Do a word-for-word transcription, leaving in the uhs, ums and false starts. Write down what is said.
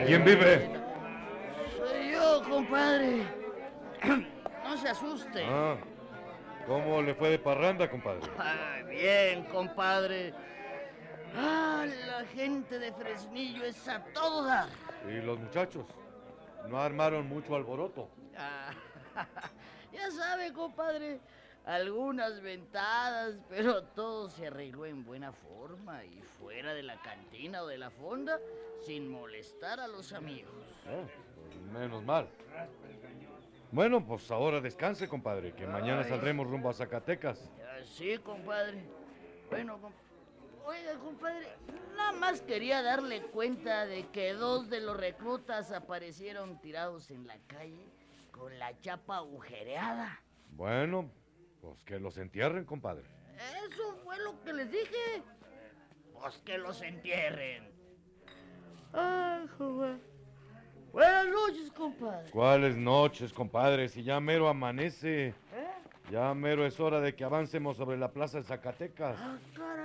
¿Quién vive? Soy yo, compadre. No se asuste. Ah, ¿cómo le fue de parranda, compadre? Ah, bien, compadre. Ah, la gente de Fresnillo es a todo dar. ¿Y los muchachos? ¿No armaron mucho alboroto? Ah, ya sabe, compadre, algunas ventadas, pero todo se arregló en buena forma y fuera de la cantina o de la fonda, sin molestar a los amigos. Ah, pues menos mal. Bueno, pues ahora descanse, compadre, que mañana Ay. saldremos rumbo a Zacatecas. Ah, sí, compadre. Bueno, com- oiga, compadre, nada más quería darle cuenta de que dos de los reclutas aparecieron tirados en la calle con la chapa agujereada. Bueno, pues que los entierren, compadre. Eso fue lo que les dije. Pues que los entierren. Ay, joder. Buenas noches, compadre. ¿Cuáles noches, compadre? Si ya mero amanece. ¿Eh? Ya mero es hora de que avancemos sobre la plaza de Zacatecas. Ah,